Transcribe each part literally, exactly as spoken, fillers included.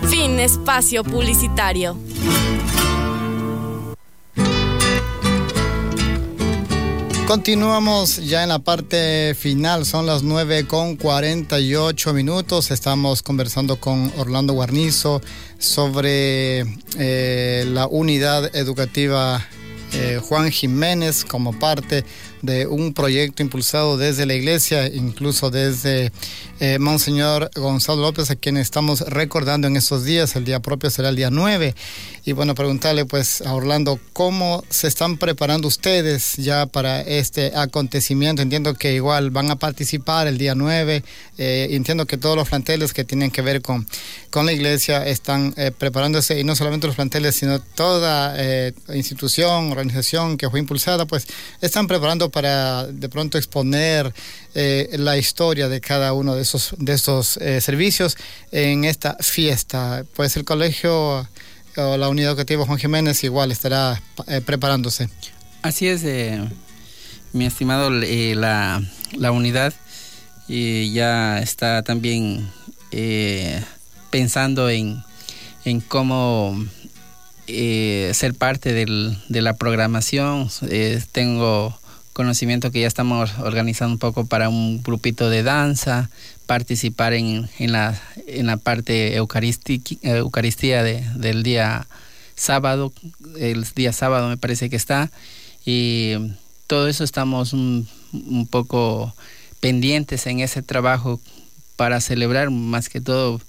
Fin espacio publicitario. Continuamos ya en la parte final, son las nueve con cuarenta y ocho minutos. Estamos conversando con Orlando Guarnizo sobre eh, la unidad educativa eh, Juan Jiménez como parte de un proyecto impulsado desde la iglesia, incluso desde eh, Monseñor Gonzalo López, a quien estamos recordando en estos días. El día propio será el día nueve. Y bueno, preguntarle pues a Orlando, ¿cómo se están preparando ustedes ya para este acontecimiento? Entiendo que igual van a participar el día nueve. Eh, entiendo que todos los planteles que tienen que ver con, con la iglesia están eh, preparándose, y no solamente los planteles, sino toda eh, institución, organización que fue impulsada, pues están preparando para de pronto exponer eh, la historia de cada uno de esos, de estos eh, servicios en esta fiesta. Pues el colegio o la unidad educativa Juan Jiménez igual estará eh, preparándose. Así es, eh, mi estimado, eh, la, la unidad eh, ya está también eh, pensando en, en cómo eh, ser parte del, de la programación. Eh, tengo conocimiento que ya estamos organizando un poco para un grupito de danza, participar en, en, la, en la parte eucaristía de, del día sábado, el día sábado me parece que está, y todo eso estamos un, un poco pendientes en ese trabajo para celebrar, más que todo.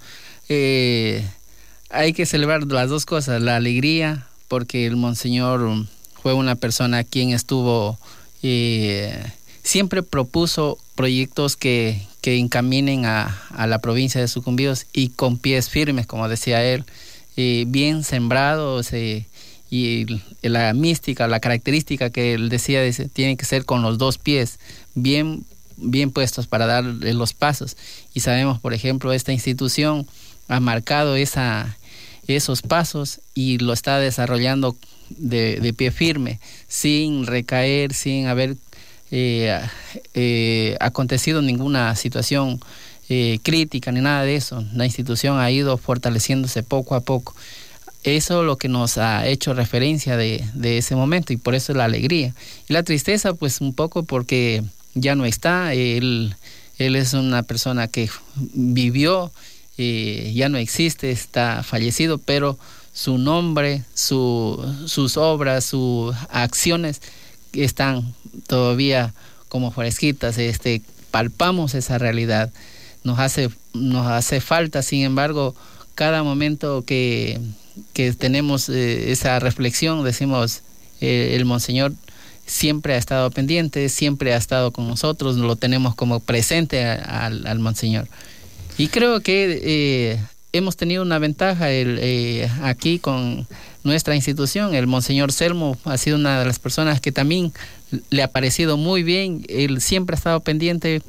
Eh, hay que celebrar las dos cosas, la alegría, porque el Monseñor fue una persona quien estuvo Eh, siempre propuso proyectos que, que encaminen a, a la provincia de Sucumbíos, y con pies firmes, como decía él, eh, bien sembrados, eh, y la mística, la característica que él decía, dice, tiene que ser con los dos pies bien, bien puestos para dar los pasos. Y sabemos, por ejemplo, esta institución ha marcado esa, esos pasos y lo está desarrollando De, de pie firme, sin recaer, sin haber eh, eh, acontecido ninguna situación eh, crítica ni nada de eso. La institución ha ido fortaleciéndose poco a poco. Eso es lo que nos ha hecho referencia de, de ese momento, y por eso la alegría. Y la tristeza, pues un poco porque ya no está. Él, él es una persona que vivió, eh, ya no existe, está fallecido, pero su nombre, su, sus obras, sus acciones están todavía como fresquitas. Este, palpamos esa realidad. Nos hace, nos hace falta, sin embargo, cada momento que, que tenemos eh, esa reflexión, decimos, eh, el Monseñor siempre ha estado pendiente, siempre ha estado con nosotros, lo tenemos como presente a, a, al Monseñor. Y creo que eh, hemos tenido una ventaja el, eh, aquí con nuestra institución. El Monseñor Selmo ha sido una de las personas que también le ha parecido muy bien. Él siempre ha estado pendiente,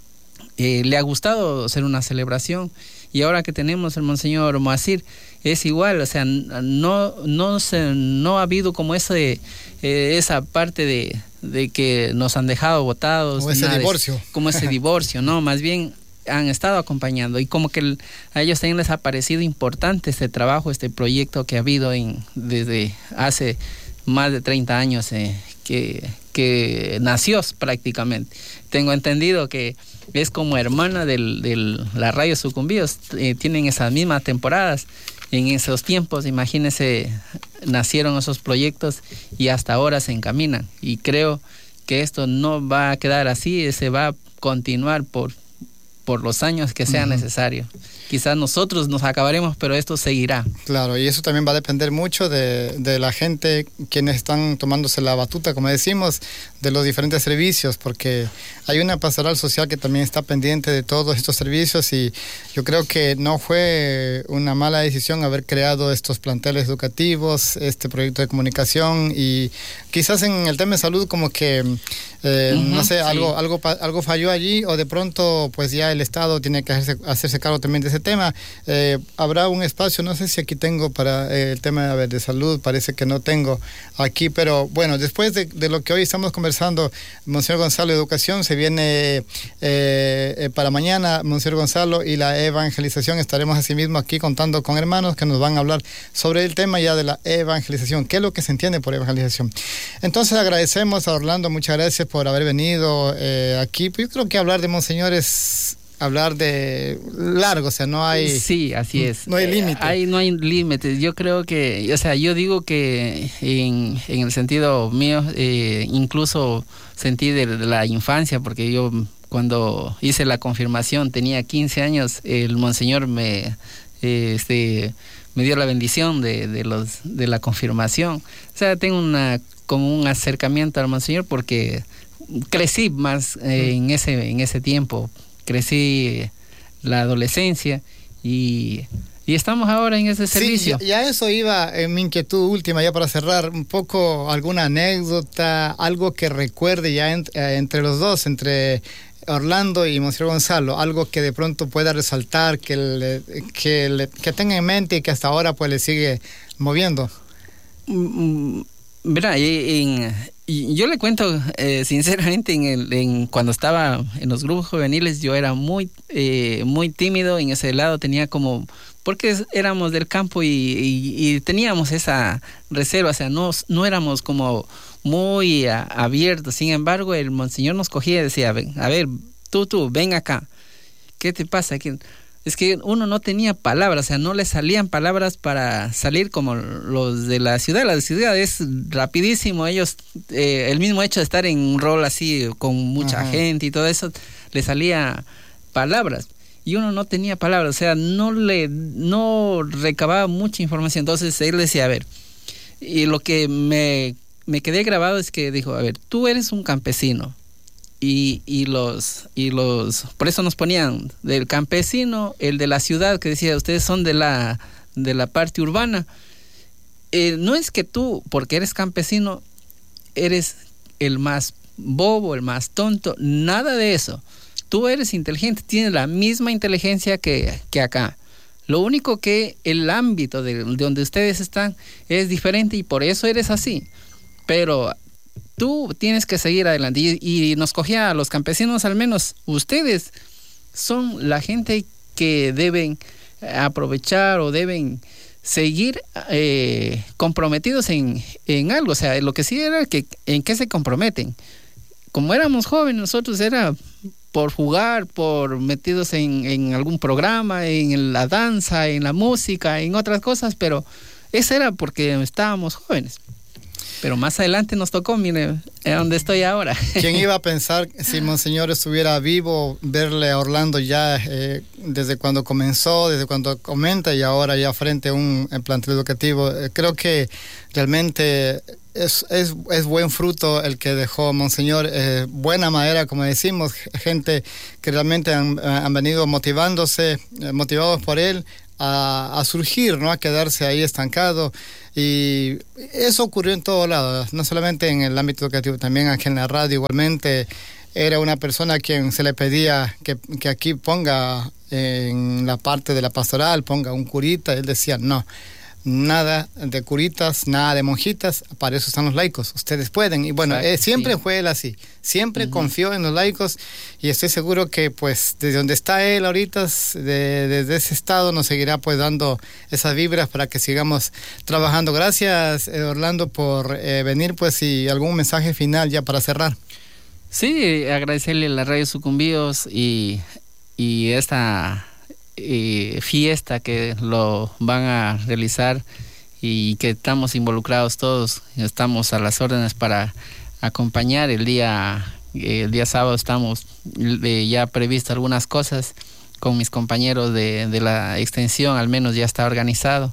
eh, le ha gustado hacer una celebración. Y ahora que tenemos el Monseñor Moacir, es igual, o sea, no, no, se, no ha habido como ese, eh, esa parte de, de que nos han dejado botados. Como ese divorcio. De, como ese divorcio, no, más bien han estado acompañando, y como que el, a ellos también les ha parecido importante este trabajo, este proyecto que ha habido en, desde hace más de treinta años eh, que, que nació prácticamente. Tengo entendido que es como hermana de la radio Sucumbíos, eh, tienen esas mismas temporadas. En esos tiempos, imagínense, nacieron esos proyectos y hasta ahora se encaminan, y creo que esto no va a quedar así, se va a continuar por por los años que sea uh-huh. necesario. Quizás nosotros nos acabaremos, pero esto seguirá. Claro, y eso también va a depender mucho de, de la gente, quienes están tomándose la batuta, como decimos, de los diferentes servicios, porque hay una pastoral social que también está pendiente de todos estos servicios, y yo creo que no fue una mala decisión haber creado estos planteles educativos, este proyecto de comunicación, y quizás en el tema de salud como que, eh, uh-huh, no sé, sí. algo, algo, algo falló allí, o de pronto pues ya el Estado tiene que hacerse, hacerse cargo también de ese tema. Eh, habrá un espacio, no sé si aquí tengo para eh, el tema a ver, de salud, parece que no tengo aquí, pero bueno, después de, de lo que hoy estamos conversando, Monseñor Gonzalo, educación, se viene eh, eh, para mañana, Monseñor Gonzalo, y la evangelización. Estaremos asimismo aquí contando con hermanos que nos van a hablar sobre el tema ya de la evangelización, qué es lo que se entiende por evangelización. Entonces agradecemos a Orlando, muchas gracias por haber venido eh, aquí. Yo creo que hablar de Monseñor es hablar de largo, o sea, no hay... Sí, así es. No hay límite. Eh, hay, no hay límites. Yo creo que, o sea, yo digo que en, en el sentido mío, eh, incluso sentí de, de la infancia, porque yo cuando hice la confirmación tenía quince años, el Monseñor me, eh, este, me dio la bendición de, de, los, de la confirmación. O sea, tengo una como un acercamiento al Monseñor porque crecí más eh, en ese en ese tiempo, crecí la adolescencia y, y estamos ahora en ese servicio. Sí, ya eso iba en mi inquietud última, ya para cerrar, un poco alguna anécdota, algo que recuerde ya en, eh, entre los dos, entre Orlando y Monseñor Gonzalo, algo que de pronto pueda resaltar, que, le, que, le, que tenga en mente y que hasta ahora pues le sigue moviendo. Mm, Verá, en, en, yo le cuento eh, sinceramente, en el, en, cuando estaba en los grupos juveniles yo era muy eh, muy tímido en ese lado, tenía como, porque éramos del campo y, y, y teníamos esa reserva, o sea, no, no éramos como muy a, abiertos. Sin embargo, el Monseñor nos cogía y decía, ven, a ver, tú, tú, ven acá, ¿qué te pasa? ¿Qué? Es que uno no tenía palabras, o sea, no le salían palabras para salir como los de la ciudad. La ciudad es rapidísimo, ellos, eh, el mismo hecho de estar en un rol así con mucha Ajá. gente y todo eso, le salía palabras. Y uno no tenía palabras, o sea, no le, no recababa mucha información. Entonces él decía, a ver, y lo que me, me quedé grabado es que dijo, a ver, tú eres un campesino. Y, y los y los por eso nos ponían del campesino, el de la ciudad, que decía, ustedes son de la de la parte urbana. Eh, no es que tú, porque eres campesino, eres el más bobo, el más tonto, nada de eso. Tú eres inteligente, tienes la misma inteligencia que, que acá. Lo único que el ámbito de, de donde ustedes están es diferente y por eso eres así. Pero tú tienes que seguir adelante. Y, y nos cogía a los campesinos, al menos ustedes son la gente que deben aprovechar o deben seguir eh, comprometidos en, en algo. O sea, lo que sí era que en qué se comprometen. Como éramos jóvenes, nosotros era por jugar, por metidos en, en algún programa, en la danza, en la música, en otras cosas, pero eso era porque estábamos jóvenes. Pero más adelante nos tocó, mire, donde estoy ahora. ¿Quién iba a pensar, si Monseñor estuviera vivo, verle a Orlando ya eh, desde cuando comenzó, desde cuando comenta y ahora ya frente a un plantel educativo? Eh, creo que realmente es, es, es buen fruto el que dejó Monseñor, eh, buena madera, como decimos, gente que realmente han, han venido motivándose, eh, motivados por él, A, a surgir, ¿no? A quedarse ahí estancado. Y eso ocurrió en todos lados, no solamente en el ámbito educativo, también aquí en la radio igualmente. Era una persona a quien se le pedía que, que aquí ponga en la parte de la pastoral, ponga un curita. Él decía, no, nada de curitas, nada de monjitas, para eso están los laicos, ustedes pueden. Y bueno, Exacto, eh, siempre sí. fue él así, siempre uh-huh. confió en los laicos, y estoy seguro que pues desde donde está él ahorita, de, desde ese estado nos seguirá pues dando esas vibras para que sigamos trabajando. Gracias, eh, Orlando, por eh, venir, pues, y algún mensaje final ya para cerrar. Sí, agradecerle a la Radio Sucumbíos y, y esta Eh, fiesta que lo van a realizar y que estamos involucrados todos, estamos a las órdenes para acompañar. El día el día sábado estamos eh, ya previsto algunas cosas con mis compañeros de, de la extensión, al menos ya está organizado,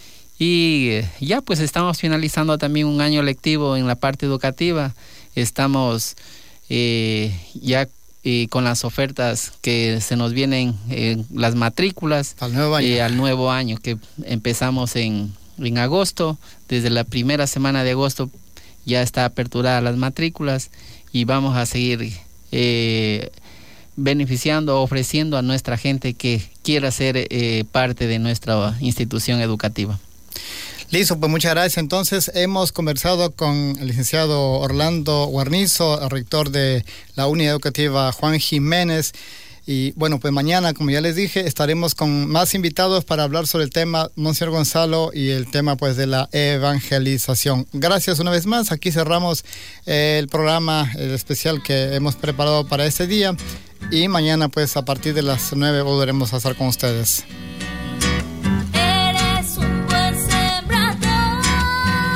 y eh, ya pues estamos finalizando también un año lectivo en la parte educativa. Estamos eh, ya y con las ofertas que se nos vienen, eh, las matrículas al nuevo año, eh, al nuevo año que empezamos en, en agosto. Desde la primera semana de agosto ya está aperturada las matrículas y vamos a seguir eh, beneficiando, ofreciendo a nuestra gente que quiera ser eh, parte de nuestra institución educativa. Listo, pues muchas gracias. Entonces hemos conversado con el licenciado Orlando Guarnizo, rector de la Unidad Educativa Juan Jiménez. Y bueno, pues mañana, como ya les dije, estaremos con más invitados para hablar sobre el tema, Monseñor Gonzalo, y el tema pues de la evangelización. Gracias una vez más. Aquí cerramos el programa el especial que hemos preparado para este día. Y mañana pues a partir de las nueve volveremos a estar con ustedes.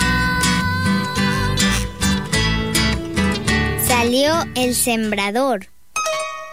Salió el sembrador.